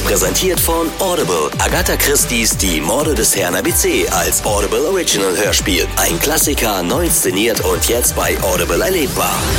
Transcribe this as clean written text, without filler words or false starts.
präsentiert von Audible. Agatha Christie's Die Morde des Herrn ABC als Audible Original Hörspiel. Ein Klassiker, neu inszeniert und jetzt bei Audible erlebbar.